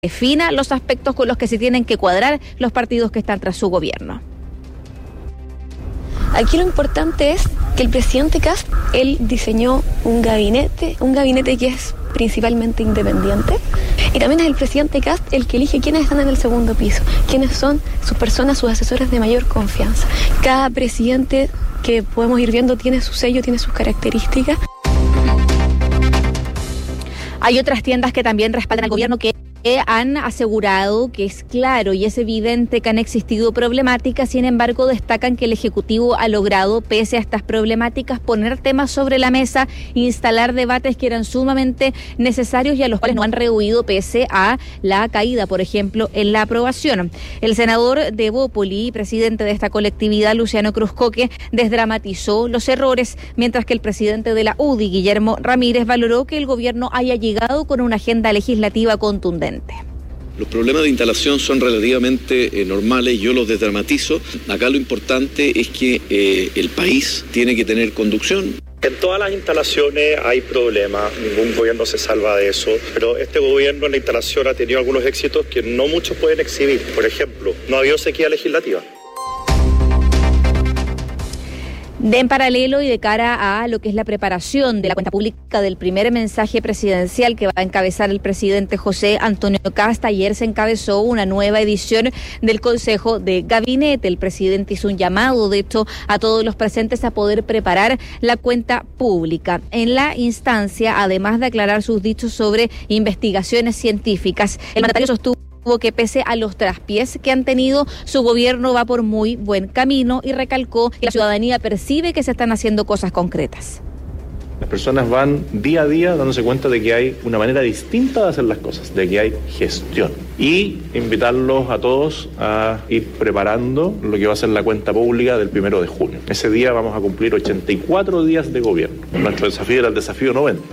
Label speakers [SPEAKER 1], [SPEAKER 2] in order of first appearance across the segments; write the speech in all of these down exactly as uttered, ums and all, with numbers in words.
[SPEAKER 1] defina los aspectos con los que se tienen que cuadrar los partidos que están tras su gobierno.
[SPEAKER 2] Aquí lo importante es que el presidente Kast, él diseñó un gabinete, un gabinete que es principalmente independiente, y también es el presidente Kast el que elige quiénes están en el segundo piso, quiénes son sus personas, sus asesores de mayor confianza. Cada presidente que podemos ir viendo tiene su sello, tiene sus características.
[SPEAKER 1] Hay otras tiendas que también respaldan al gobierno que han asegurado que es claro y es evidente que han existido problemáticas, sin embargo destacan que el Ejecutivo ha logrado, pese a estas problemáticas, poner temas sobre la mesa, instalar debates que eran sumamente necesarios y a los cuales no han rehuido pese a la caída, por ejemplo, en la aprobación. El senador de Bópoli, presidente de esta colectividad, Luciano Cruzcoque, desdramatizó los errores, mientras que el presidente de la U D I, Guillermo Ramírez, valoró que el gobierno haya llegado con una agenda legislativa contundente.
[SPEAKER 3] Los problemas de instalación son relativamente eh, normales, yo los desdramatizo. Acá lo importante es que eh, el país tiene que tener conducción.
[SPEAKER 4] En todas las instalaciones hay problemas, ningún gobierno se salva de eso, pero este gobierno en la instalación ha tenido algunos éxitos que no muchos pueden exhibir. Por ejemplo, no ha habido sequía legislativa.
[SPEAKER 1] De en paralelo y de cara a lo que es la preparación de la cuenta pública del primer mensaje presidencial que va a encabezar el presidente José Antonio Kast, ayer se encabezó una nueva edición del Consejo de Gabinete. El presidente hizo un llamado, de hecho, a todos los presentes a poder preparar la cuenta pública. En la instancia, además de aclarar sus dichos sobre investigaciones científicas, el mandatario sostuvo que pese a los traspiés que han tenido, su gobierno va por muy buen camino y recalcó que la ciudadanía percibe que se están haciendo cosas concretas.
[SPEAKER 5] Las personas van día a día dándose cuenta de que hay una manera distinta de hacer las cosas, de que hay gestión. Y invitarlos a todos a ir preparando lo que va a ser la cuenta pública del primero de junio. Ese día vamos a cumplir ochenta y cuatro días de gobierno. Nuestro desafío era el desafío noventa.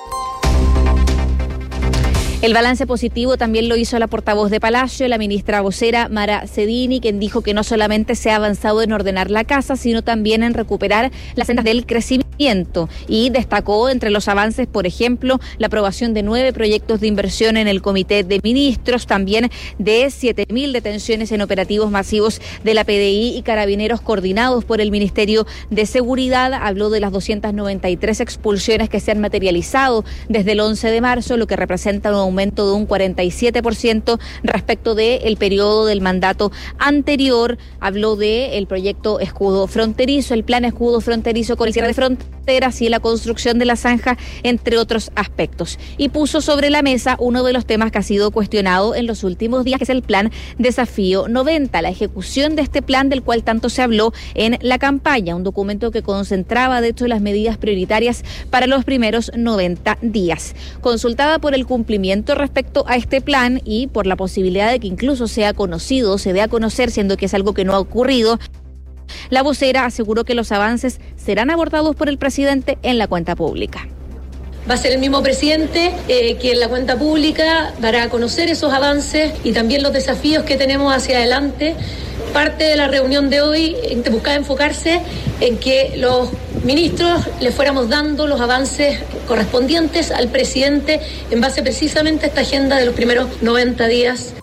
[SPEAKER 1] El balance positivo también lo hizo la portavoz de Palacio, la ministra vocera Mara Cedini, quien dijo que no solamente se ha avanzado en ordenar la casa, sino también en recuperar las sendas del crecimiento. Y destacó entre los avances, por ejemplo, la aprobación de nueve proyectos de inversión en el Comité de Ministros, también de siete mil detenciones en operativos masivos de la P D I y Carabineros coordinados por el Ministerio de Seguridad. Habló de las doscientas noventa y tres expulsiones que se han materializado desde el once de marzo, lo que representa un aumento de un cuarenta y siete por ciento respecto del periodo del mandato anterior. Habló del proyecto Escudo Fronterizo, el plan Escudo Fronterizo con el cierre de fronteras y la construcción de la zanja, entre otros aspectos. Y puso sobre la mesa uno de los temas que ha sido cuestionado en los últimos días, que es el plan Desafío noventa, la ejecución de este plan del cual tanto se habló en la campaña, un documento que concentraba de hecho las medidas prioritarias para los primeros noventa días. Consultada por el cumplimiento respecto a este plan y por la posibilidad de que incluso sea conocido, se dé a conocer, siendo que es algo que no ha ocurrido, la vocera aseguró que los avances serán abordados por el presidente en la cuenta pública.
[SPEAKER 6] Va a ser el mismo presidente eh, que en la cuenta pública dará a conocer esos avances y también los desafíos que tenemos hacia adelante. Parte de la reunión de hoy buscaba enfocarse en que los ministros le fuéramos dando los avances correspondientes al presidente en base precisamente a esta agenda de los primeros noventa días.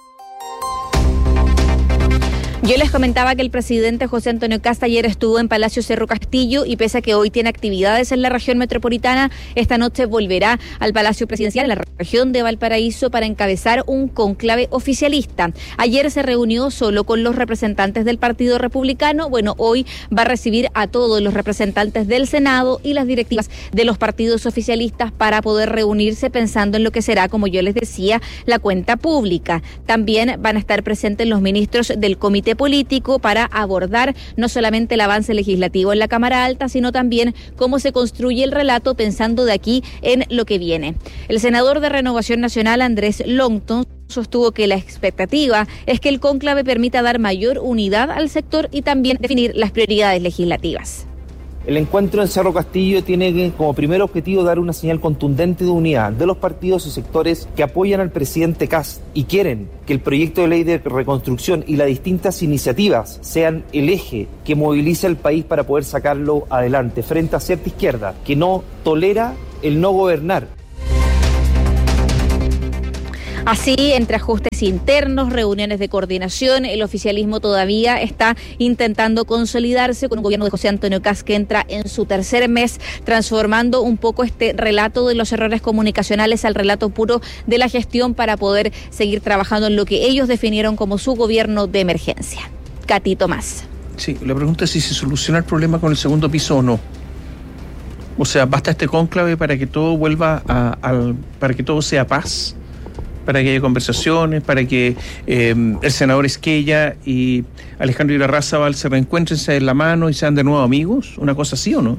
[SPEAKER 1] Yo les comentaba que el presidente José Antonio Kast ayer estuvo en Palacio Cerro Castillo y pese a que hoy tiene actividades en la región metropolitana, esta noche volverá al Palacio Presidencial en la región de Valparaíso para encabezar un cónclave oficialista. Ayer se reunió solo con los representantes del Partido Republicano. Bueno, hoy va a recibir a todos los representantes del Senado y las directivas de los partidos oficialistas para poder reunirse pensando en lo que será, como yo les decía, la cuenta pública. También van a estar presentes los ministros del Comité Político para abordar no solamente el avance legislativo en la Cámara Alta, sino también cómo se construye el relato pensando de aquí en lo que viene. El senador de Renovación Nacional, Andrés Longton, sostuvo que la expectativa es que el cónclave permita dar mayor unidad al sector y también definir las prioridades legislativas.
[SPEAKER 7] El encuentro en Cerro Castillo tiene como primer objetivo dar una señal contundente de unidad de los partidos y sectores que apoyan al presidente Kast y quieren que el proyecto de ley de reconstrucción y las distintas iniciativas sean el eje que moviliza al país para poder sacarlo adelante frente a cierta izquierda que no tolera el no gobernar.
[SPEAKER 1] Así, entre ajustes internos, reuniones de coordinación, el oficialismo todavía está intentando consolidarse con un gobierno de José Antonio Kast que entra en su tercer mes, transformando un poco este relato de los errores comunicacionales al relato puro de la gestión para poder seguir trabajando en lo que ellos definieron como su gobierno de emergencia. Katy Tomás.
[SPEAKER 8] Sí, la pregunta es si se soluciona el problema con el segundo piso o no. O sea, ¿basta este cónclave para que todo vuelva a, a para que todo sea paz? Para que haya conversaciones, para que eh, el senador Esquella y Alejandro Irarrázaval se reencuentren, se den la mano y sean de nuevo amigos? ¿Una cosa así o no?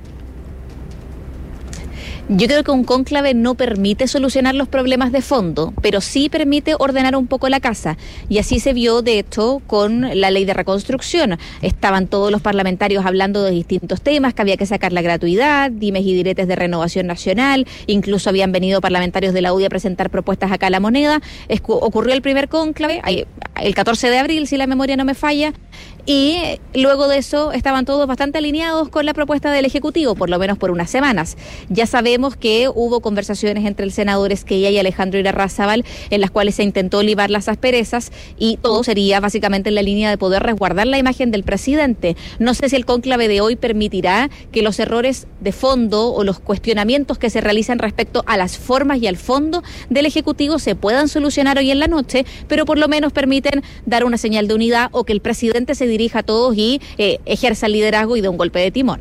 [SPEAKER 1] Yo creo que un cónclave no permite solucionar los problemas de fondo, pero sí permite ordenar un poco la casa. Y así se vio, de hecho, con la ley de reconstrucción. Estaban todos los parlamentarios hablando de distintos temas, que había que sacar la gratuidad, dimes y diretes de Renovación Nacional, incluso habían venido parlamentarios de la U D I a presentar propuestas acá a La Moneda. Escu- ocurrió el primer cónclave, el catorce de abril, si la memoria no me falla, y luego de eso estaban todos bastante alineados con la propuesta del Ejecutivo, por lo menos por unas semanas. Ya sabemos que hubo conversaciones entre el senador Esquella y Alejandro Irarrázaval en las cuales se intentó libar las asperezas y todo sería básicamente en la línea de poder resguardar la imagen del presidente. No sé si el cónclave de hoy permitirá que los errores de fondo o los cuestionamientos que se realizan respecto a las formas y al fondo del Ejecutivo se puedan solucionar hoy en la noche, pero por lo menos permiten dar una señal de unidad o que el presidente se dirija a todos y eh, ejerza el liderazgo y dé un golpe de timón.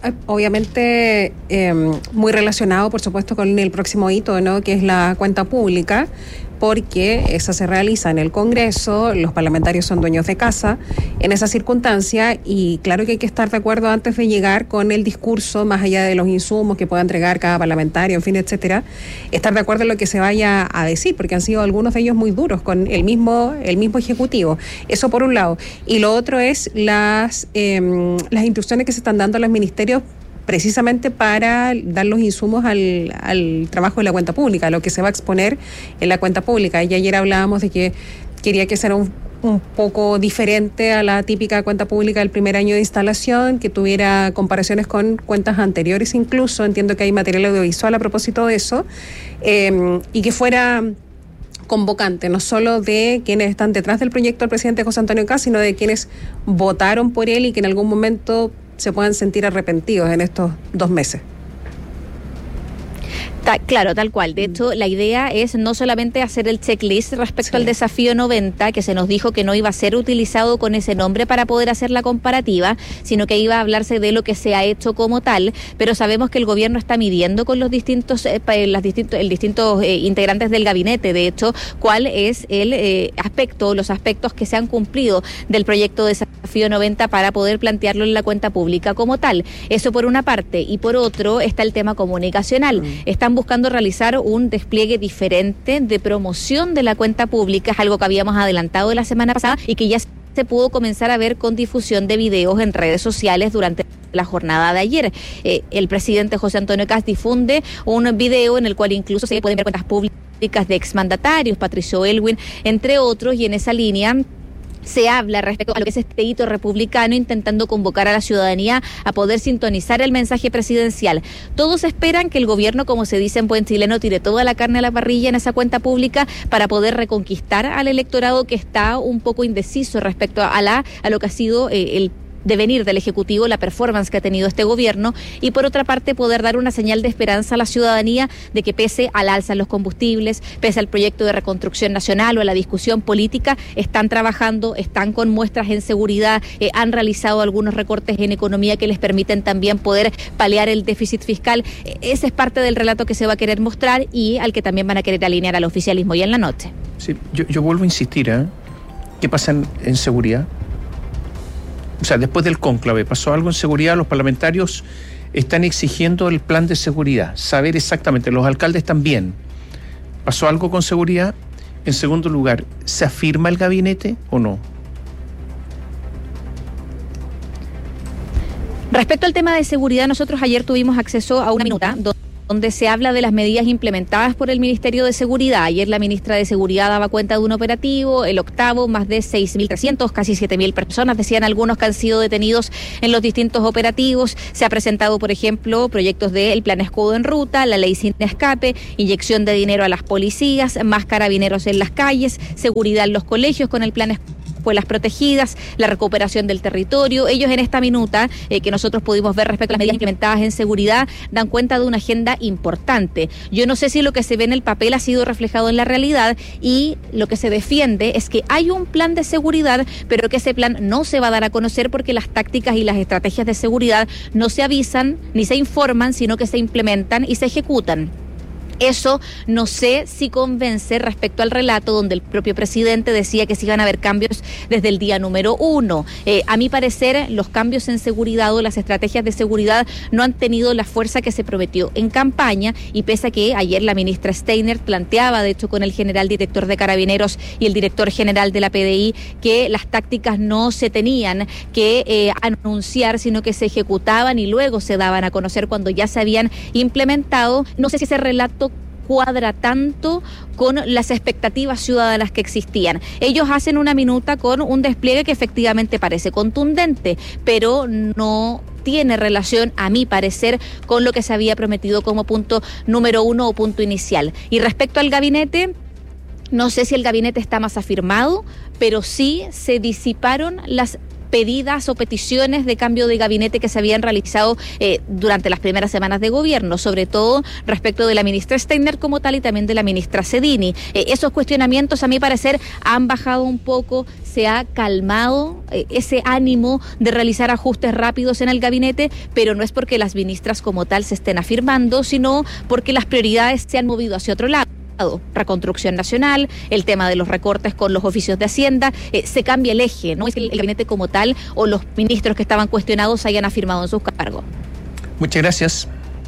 [SPEAKER 9] Obviamente eh, muy relacionado, por supuesto, con el próximo hito, ¿no?, que es la cuenta pública, porque esa se realiza en el Congreso, los parlamentarios son dueños de casa en esa circunstancia y claro que hay que estar de acuerdo antes de llegar con el discurso, más allá de los insumos que pueda entregar cada parlamentario, en fin, etcétera, estar de acuerdo en lo que se vaya a decir, porque han sido algunos de ellos muy duros con el mismo el mismo Ejecutivo. Eso por un lado. Y lo otro es las, eh, las instrucciones que se están dando a los ministerios precisamente para dar los insumos al, al trabajo de la cuenta pública, lo que se va a exponer en la cuenta pública. Y ayer hablábamos de que quería que fuera un, un poco diferente a la típica cuenta pública del primer año de instalación, que tuviera comparaciones con cuentas anteriores incluso, entiendo que hay material audiovisual a propósito de eso, eh, y que fuera convocante, no solo de quienes están detrás del proyecto del presidente José Antonio Kast, sino de quienes votaron por él y que en algún momento se puedan sentir arrepentidos en estos dos meses.
[SPEAKER 1] Ta, claro, tal cual. De hecho, la idea es no solamente hacer el checklist respecto sí. al desafío noventa, que se nos dijo que no iba a ser utilizado con ese nombre para poder hacer la comparativa, sino que iba a hablarse de lo que se ha hecho como tal, pero sabemos que el gobierno está midiendo con los distintos, eh, las distintos, el distintos eh, integrantes del gabinete, de hecho, cuál es el eh, aspecto, los aspectos que se han cumplido del proyecto de desafío noventa para poder plantearlo en la cuenta pública como tal. Eso por una parte, y por otro está el tema comunicacional. Mm. Están buscando realizar un despliegue diferente de promoción de la cuenta pública, es algo que habíamos adelantado la semana pasada y que ya se pudo comenzar a ver con difusión de videos en redes sociales durante la jornada de ayer. Eh, el presidente José Antonio Kast difunde un video en el cual incluso se pueden ver cuentas públicas de exmandatarios, Patricio Elwin, entre otros, y en esa línea se habla respecto a lo que es este hito republicano, intentando convocar a la ciudadanía a poder sintonizar el mensaje presidencial. Todos esperan que el gobierno, como se dice en buen chileno, tire toda la carne a la parrilla en esa cuenta pública para poder reconquistar al electorado que está un poco indeciso respecto a, la, a lo que ha sido eh, el devenir del Ejecutivo, la performance que ha tenido este gobierno, y por otra parte poder dar una señal de esperanza a la ciudadanía de que pese al alza en los combustibles, pese al proyecto de reconstrucción nacional o a la discusión política, están trabajando, están con muestras en seguridad, eh, han realizado algunos recortes en economía que les permiten también poder paliar el déficit fiscal. Ese es parte del relato que se va a querer mostrar y al que también van a querer alinear al oficialismo y en la noche.
[SPEAKER 8] Sí, yo, yo vuelvo a insistir, ¿eh? ¿Qué pasa en, en seguridad? O sea, después del cónclave, ¿pasó algo en seguridad? Los parlamentarios están exigiendo el plan de seguridad, saber exactamente, los alcaldes también. ¿Pasó algo con seguridad? En segundo lugar, ¿se afirma el gabinete o no?
[SPEAKER 1] Respecto al tema de seguridad, nosotros ayer tuvimos acceso a una minuta donde donde se habla de las medidas implementadas por el Ministerio de Seguridad. Ayer la ministra de Seguridad daba cuenta de un operativo, el octavo, más de seis mil trescientos, casi siete mil personas, decían algunos, que han sido detenidos en los distintos operativos. Se ha presentado, por ejemplo, proyectos del Plan Escudo en Ruta, la Ley Sin Escape, inyección de dinero a las policías, más carabineros en las calles, seguridad en los colegios con el Plan Escuelas Protegidas, la recuperación del territorio. Ellos en esta minuta eh, que nosotros pudimos ver respecto a las medidas implementadas en seguridad dan cuenta de una agenda importante. Yo no sé si lo que se ve en el papel ha sido reflejado en la realidad, y lo que se defiende es que hay un plan de seguridad, pero que ese plan no se va a dar a conocer porque las tácticas y las estrategias de seguridad no se avisan ni se informan, sino que se implementan y se ejecutan. Eso no sé si convence respecto al relato donde el propio presidente decía que se iban a haber cambios desde el día número uno. Eh, a mi parecer, los cambios en seguridad o las estrategias de seguridad no han tenido la fuerza que se prometió en campaña, y pese a que ayer la ministra Steiner planteaba, de hecho con el general director de Carabineros y el director general de la P D I, que las tácticas no se tenían que eh, anunciar, sino que se ejecutaban y luego se daban a conocer cuando ya se habían implementado. No sé si ese relato cuadra tanto con las expectativas ciudadanas que existían. Ellos hacen una minuta con un despliegue que efectivamente parece contundente, pero no tiene relación, a mi parecer, con lo que se había prometido como punto número uno o punto inicial. Y respecto al gabinete, no sé si el gabinete está más afirmado, pero sí se disiparon las pedidas o peticiones de cambio de gabinete que se habían realizado eh, durante las primeras semanas de gobierno, sobre todo respecto de la ministra Steiner como tal y también de la ministra Cedini. Eh, esos cuestionamientos, a mi parecer, han bajado un poco, se ha calmado eh, ese ánimo de realizar ajustes rápidos en el gabinete, pero no es porque las ministras como tal se estén afirmando, sino porque las prioridades se han movido hacia otro lado. Reconstrucción nacional, el tema de los recortes con los oficios de Hacienda, eh, se cambia el eje, no es que el gabinete como tal o los ministros que estaban cuestionados hayan afirmado en sus cargos.
[SPEAKER 8] Muchas gracias.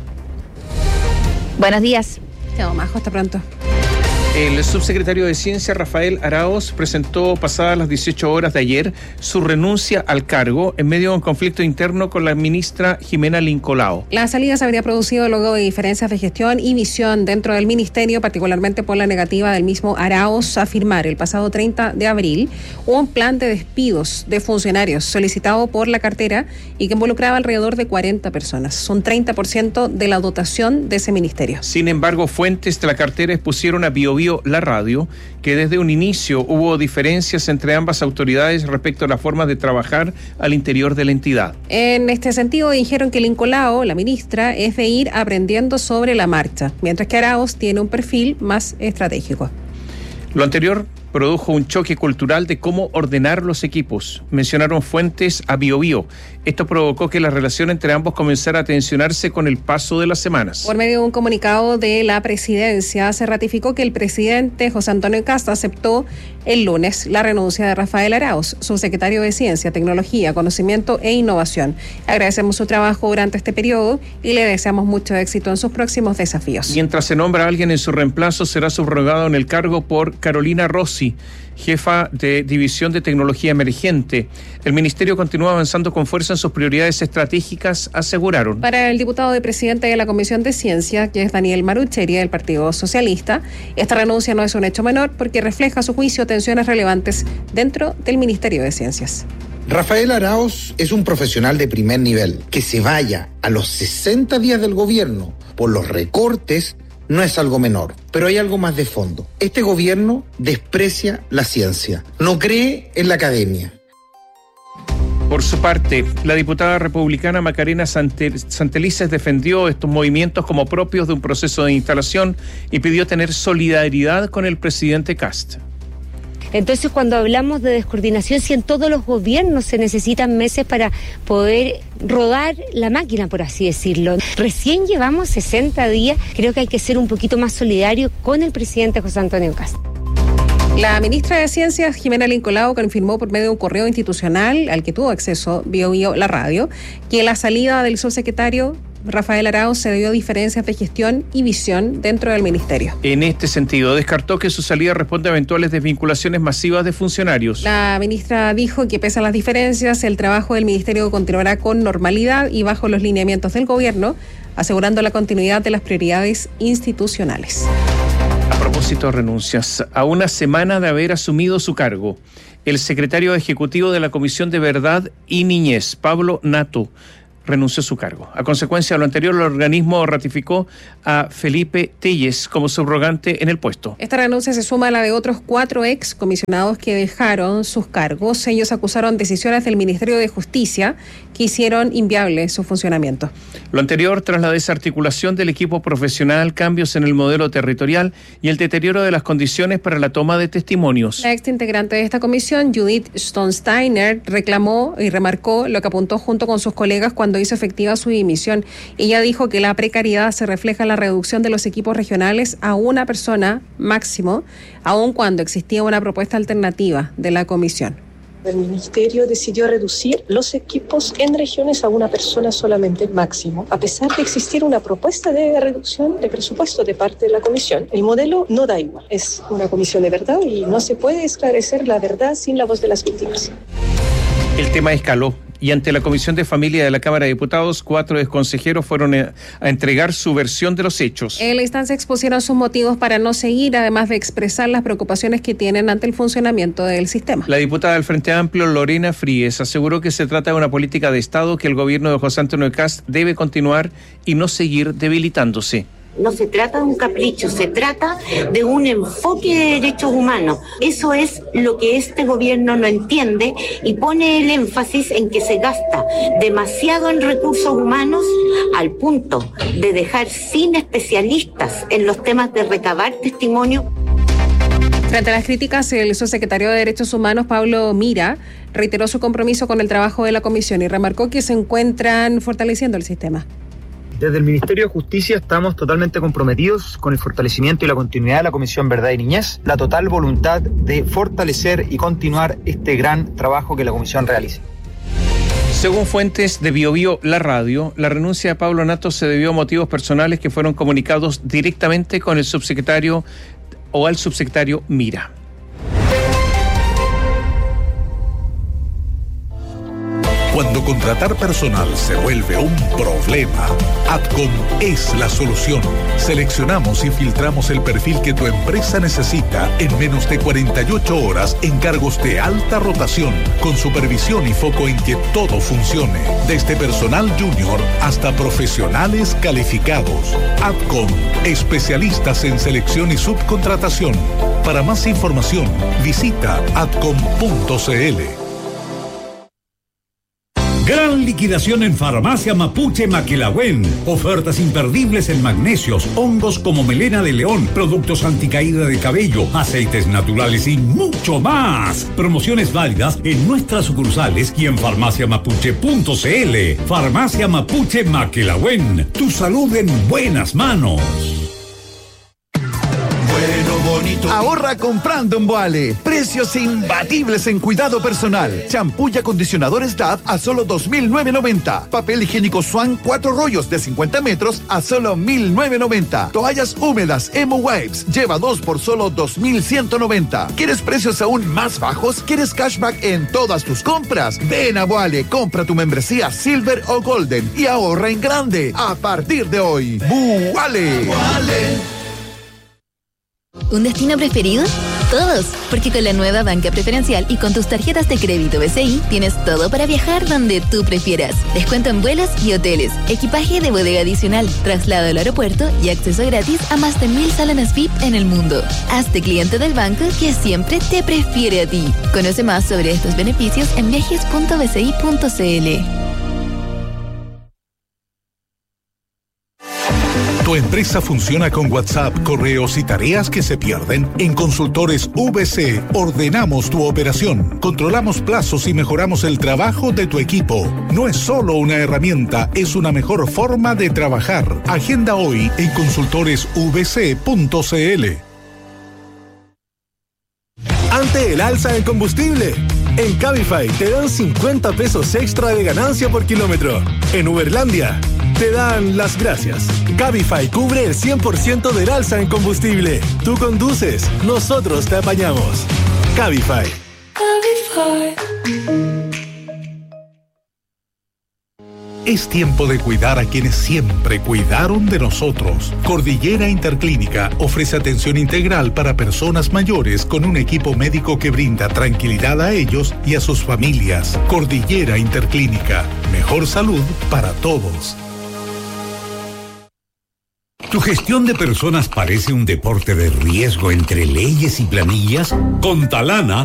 [SPEAKER 1] Buenos días.
[SPEAKER 9] Chao, Majo, hasta pronto.
[SPEAKER 8] El subsecretario de Ciencia, Rafael Arauz, presentó pasadas las dieciocho horas de ayer su renuncia al cargo en medio de un conflicto interno con la ministra Jimena Lincolao.
[SPEAKER 9] La salida se habría producido luego de diferencias de gestión y visión dentro del ministerio, particularmente por la negativa del mismo Arauz a firmar el pasado treinta de abril un plan de despidos de funcionarios solicitado por la cartera y que involucraba alrededor de cuarenta personas. Son treinta por ciento de la dotación de ese ministerio.
[SPEAKER 8] Sin embargo, fuentes de la cartera expusieron a Bio Bio La Radio que desde un inicio hubo diferencias entre ambas autoridades respecto a la forma de trabajar al interior de la entidad.
[SPEAKER 9] En este sentido, dijeron que Lincolao, la ministra, es de ir aprendiendo sobre la marcha, mientras que Arauz tiene un perfil más estratégico.
[SPEAKER 8] Lo anterior produjo un choque cultural de cómo ordenar los equipos. Mencionaron fuentes a Bio Bio. Esto provocó que la relación entre ambos comenzara a tensionarse con el paso de las semanas.
[SPEAKER 9] Por medio de un comunicado de la presidencia, se ratificó que el presidente José Antonio Kast aceptó el lunes la renuncia de Rafael Arauz, subsecretario de Ciencia, Tecnología, Conocimiento e Innovación. Agradecemos su trabajo durante este periodo y le deseamos mucho éxito en sus próximos desafíos.
[SPEAKER 8] Mientras se nombra a alguien en su reemplazo, será subrogado en el cargo por Carolina Rossi, jefa de División de Tecnología Emergente. El ministerio continúa avanzando con fuerza en sus prioridades estratégicas, aseguraron.
[SPEAKER 9] Para el diputado y presidente de la Comisión de Ciencia, que es Daniel Marucheria, del Partido Socialista, esta renuncia no es un hecho menor porque refleja a su juicio tensiones relevantes dentro del Ministerio de Ciencias.
[SPEAKER 10] Rafael Arauz es un profesional de primer nivel. Que se vaya a los sesenta días del gobierno por los recortes no es algo menor, pero hay algo más de fondo. Este gobierno desprecia la ciencia, no cree en la academia.
[SPEAKER 8] Por su parte, la diputada republicana Macarena Santelices defendió estos movimientos como propios de un proceso de instalación y pidió tener solidaridad con el presidente Kast.
[SPEAKER 11] Entonces, cuando hablamos de descoordinación, si en todos los gobiernos se necesitan meses para poder rodar la máquina, por así decirlo. Recién llevamos sesenta días, creo que hay que ser un poquito más solidario con el presidente José Antonio Kast.
[SPEAKER 9] La ministra de Ciencias, Jimena Lincolao, confirmó por medio de un correo institucional al que tuvo acceso Bio Bio La Radio, que la salida del subsecretario Rafael Arauz se debió a diferencias de gestión y visión dentro del ministerio.
[SPEAKER 8] En este sentido, descartó que su salida responde a eventuales desvinculaciones masivas de funcionarios.
[SPEAKER 9] La ministra dijo que pese a las diferencias, el trabajo del ministerio continuará con normalidad y bajo los lineamientos del gobierno, asegurando la continuidad de las prioridades institucionales.
[SPEAKER 8] A propósito de renuncias, a una semana de haber asumido su cargo, el secretario ejecutivo de la Comisión de Verdad y Niñez, Pablo Natto, renunció a su cargo. A consecuencia de lo anterior, el organismo ratificó a Felipe Telles como subrogante en el puesto.
[SPEAKER 9] Esta renuncia se suma a la de otros cuatro ex comisionados que dejaron sus cargos. Ellos acusaron decisiones del Ministerio de Justicia que hicieron inviable su funcionamiento.
[SPEAKER 8] Lo anterior tras la desarticulación del equipo profesional, cambios en el modelo territorial y el deterioro de las condiciones para la toma de testimonios.
[SPEAKER 9] La ex integrante de esta comisión, Judith Stonsteiner, reclamó y remarcó lo que apuntó junto con sus colegas cuando hizo efectiva su dimisión. Ella dijo que la precariedad se refleja en la reducción de los equipos regionales a una persona máximo, aun cuando existía una propuesta alternativa de la comisión.
[SPEAKER 12] El Ministerio decidió reducir los equipos en regiones a una persona solamente máximo, a pesar de existir una propuesta de reducción de presupuesto de parte de la comisión. El modelo no da igual. Es una comisión de verdad y no se puede esclarecer la verdad sin la voz de las víctimas.
[SPEAKER 8] El tema escaló y ante la Comisión de Familia de la Cámara de Diputados, cuatro exconsejeros fueron a entregar su versión de los hechos.
[SPEAKER 9] En la instancia expusieron sus motivos para no seguir, además de expresar las preocupaciones que tienen ante el funcionamiento del sistema.
[SPEAKER 8] La diputada del Frente Amplio, Lorena Fríes, aseguró que se trata de una política de Estado que el gobierno de José Antonio Kast debe continuar y no seguir debilitándose.
[SPEAKER 13] No se trata de un capricho, se trata de un enfoque de derechos humanos. Eso es lo que este gobierno no entiende y pone el énfasis en que se gasta demasiado en recursos humanos al punto de dejar sin especialistas en los temas de recabar testimonio.
[SPEAKER 9] Frente a las críticas, el subsecretario de Derechos Humanos, Pablo Mira, reiteró su compromiso con el trabajo de la comisión y remarcó que se encuentran fortaleciendo el sistema.
[SPEAKER 14] Desde el Ministerio de Justicia estamos totalmente comprometidos con el fortalecimiento y la continuidad de la Comisión Verdad y Niñez, la total voluntad de fortalecer y continuar este gran trabajo que la Comisión realiza.
[SPEAKER 8] Según fuentes de BioBio La Radio, la renuncia de Pablo Natto se debió a motivos personales que fueron comunicados directamente con el subsecretario o al subsecretario Mira.
[SPEAKER 15] Cuando contratar personal se vuelve un problema, Adcom es la solución. Seleccionamos y filtramos el perfil que tu empresa necesita en menos de cuarenta y ocho horas en cargos de alta rotación, con supervisión y foco en que todo funcione, desde personal junior hasta profesionales calificados. Adcom, especialistas en selección y subcontratación. Para más información, visita adcom punto cl.
[SPEAKER 16] Gran liquidación en Farmacia Mapuche Maquilahuén. Ofertas imperdibles en magnesios, hongos como melena de león, productos anticaída de cabello, aceites naturales y mucho más. Promociones válidas en nuestras sucursales y en farmacia mapuche punto cl. Farmacia Mapuche Maquilahuén. Tu salud en buenas manos.
[SPEAKER 17] Ahorra comprando en Boale. Precios imbatibles en cuidado personal. Champú y acondicionadores D A V a solo dos mil novecientos noventa. Papel higiénico Swan cuatro rollos de cincuenta metros a solo mil novecientos noventa. Toallas húmedas Emo Wipes lleva dos por solo dos mil ciento noventa. ¿Quieres precios aún más bajos? ¿Quieres cashback en todas tus compras? Ven a Boale, compra tu membresía Silver o Golden y ahorra en grande a partir de hoy. Boale.
[SPEAKER 18] ¿Un destino preferido? Todos, porque con la nueva banca preferencial y con tus tarjetas de crédito B C I tienes todo para viajar donde tú prefieras. Descuento en vuelos y hoteles, equipaje de bodega adicional, traslado al aeropuerto y acceso gratis a más de mil salones V I P en el mundo. Hazte cliente del banco que siempre te prefiere a ti. Conoce más sobre estos beneficios en viajes punto b c i punto c l.
[SPEAKER 15] Tu empresa funciona con WhatsApp, correos y tareas que se pierden. En Consultores V C ordenamos tu operación, controlamos plazos y mejoramos el trabajo de tu equipo. No es solo una herramienta, es una mejor forma de trabajar. Agenda hoy en consultores v c punto c l.
[SPEAKER 19] Ante el alza del combustible, en Cabify te dan cincuenta pesos extra de ganancia por kilómetro. En Uberlandia te dan las gracias. Cabify cubre el cien por ciento del alza en combustible. Tú conduces, nosotros te apañamos. Cabify. Cabify.
[SPEAKER 15] Es tiempo de cuidar a quienes siempre cuidaron de nosotros. Cordillera Interclínica ofrece atención integral para personas mayores con un equipo médico que brinda tranquilidad a ellos y a sus familias. Cordillera Interclínica. Mejor salud para todos.
[SPEAKER 16] ¿Tu gestión de personas parece un deporte de riesgo entre leyes y planillas? Con Talana